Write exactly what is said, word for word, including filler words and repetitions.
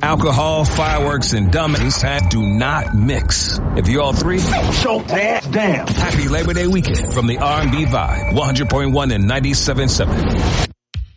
Alcohol, fireworks, and dummies do not mix. If you're all three, so damn. Happy Labor Day weekend from the R and B Vibe, one hundred point one and ninety-seven point seven.